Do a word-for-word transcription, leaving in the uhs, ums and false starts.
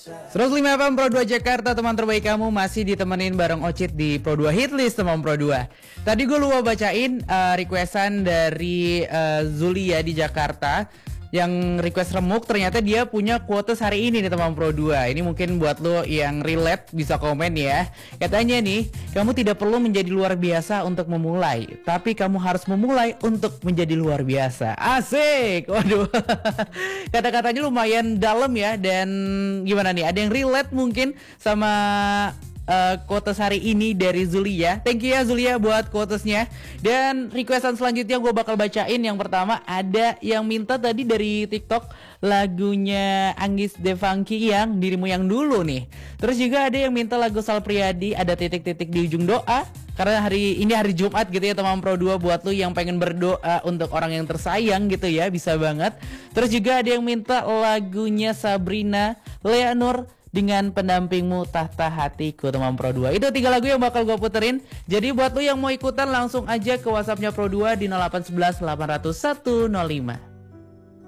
seratus lima F M Pro dua Jakarta, teman terbaik kamu masih ditemenin bareng Ocit di Pro dua Hitlist teman Pro dua. Tadi gue lupa bacain uh, requestan dari uh, Zulia di Jakarta yang request remuk. Ternyata dia punya quotes hari ini nih teman Pro dua. Ini mungkin buat lo yang relate bisa komen ya. Katanya nih, kamu tidak perlu menjadi luar biasa untuk memulai, tapi kamu harus memulai untuk menjadi luar biasa. Asik. Waduh. Kata-katanya lumayan dalam ya. Dan gimana nih, ada yang relate mungkin sama Uh, quotes hari ini dari Zulia. Thank you ya Zulia buat quotesnya. Dan requestan selanjutnya gue bakal bacain. Yang pertama ada yang minta tadi dari TikTok lagunya Anggis The Funky yang Dirimu Yang Dulu nih. Terus juga ada yang minta lagu Sal Priadi, ada titik-titik di ujung doa. Karena hari ini hari Jumat gitu ya teman Pro dua, buat lu yang pengen berdoa untuk orang yang tersayang gitu ya, bisa banget. Terus juga ada yang minta lagunya Sabrina Lea Nur dengan Pendampingmu Tahta Hatiku teman Pro dua. Itu tiga lagu yang bakal gue puterin. Jadi buat lu yang mau ikutan langsung aja ke WhatsAppnya Pro dua di nol delapan satu satu delapan nol satu nol lima.